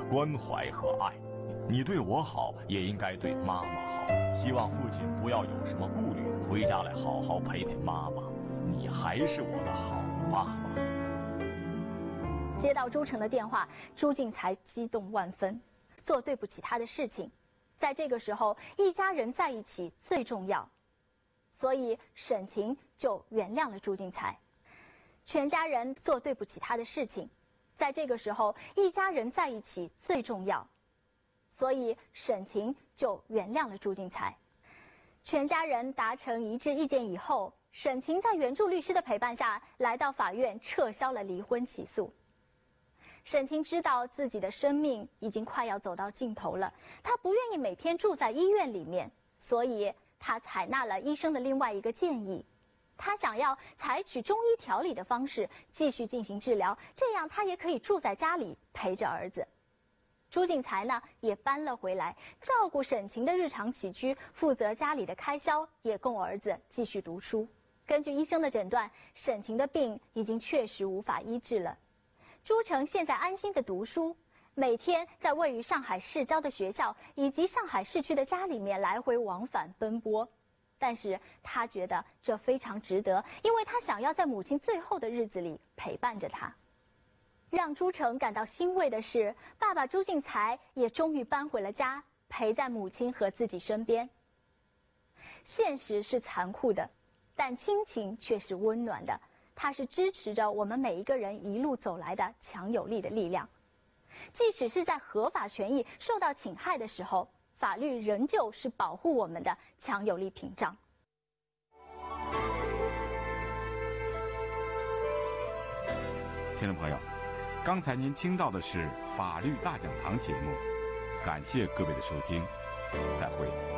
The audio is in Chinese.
关怀和爱。你对我好，也应该对妈妈好。希望父亲不要有什么顾虑，回家来好好陪陪妈妈。你还是我的好爸爸。 接到朱成的电话，朱进才激动万分，做对不起他的事情。在这个时候，一家人在一起最重要，所以沈晴就原谅了朱进才。全家人做对不起他的事情，在这个时候，一家人在一起最重要，所以沈晴就原谅了朱进才。全家人达成一致意见以后，沈晴在援助律师的陪伴下，来到法院撤销了离婚起诉。沈晴知道自己的生命已经快要走到尽头了，她不愿意每天住在医院里面，所以她采纳了医生的另外一个建议，她想要采取中医调理的方式继续进行治疗，这样她也可以住在家里陪着儿子。朱进才呢也搬了回来，照顾沈晴的日常起居，负责家里的开销，也供儿子继续读书。根据医生的诊断，沈晴的病已经确实无法医治了。朱成现在安心的读书，每天在位于上海市郊的学校以及上海市区的家里面来回往返奔波，但是他觉得这非常值得，因为他想要在母亲最后的日子里陪伴着她。让朱成感到欣慰的是，爸爸朱进才也终于搬回了家，陪在母亲和自己身边。现实是残酷的，但亲情却是温暖的。它是支持着我们每一个人一路走来的强有力的力量。即使是在合法权益受到侵害的时候，法律仍旧是保护我们的强有力屏障。 听众朋友，刚才您听到的是法律大讲堂节目，感谢各位的收听，再会。